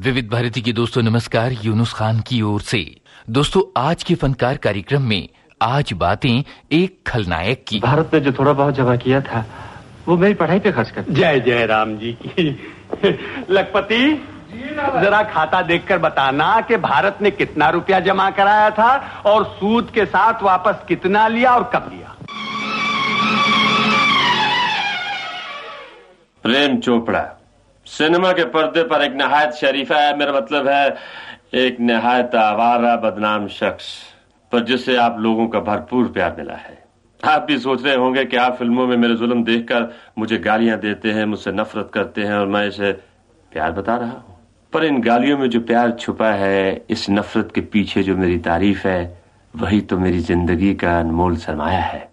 विविध भारती के दोस्तों नमस्कार, यूनुस खान की ओर से। दोस्तों आज के फनकार कार्यक्रम में आज बातें एक खलनायक की। भारत ने जो थोड़ा बहुत जमा किया था वो मेरी पढ़ाई पे खर्च कर। जय जय राम जी की। लखपति जरा खाता देखकर बताना कि भारत ने कितना रुपया जमा कराया था और सूद के साथ वापस कितना लिया और कब लिया। प्रेम चोपड़ा सिनेमा के पर्दे पर एक नहायत शरीफा है, मेरा मतलब है एक नहायत आवारा बदनाम शख्स, पर जिसे आप लोगों का भरपूर प्यार मिला है। आप भी सोच रहे होंगे कि आप फिल्मों में मेरे जुल्म देखकर मुझे गालियां देते हैं, मुझसे नफरत करते हैं और मैं इसे प्यार बता रहा हूं। पर इन गालियों में जो प्यार छुपा है, इस नफरत के पीछे जो मेरी तारीफ है, वही तो मेरी जिंदगी का अनमोल सरमाया है।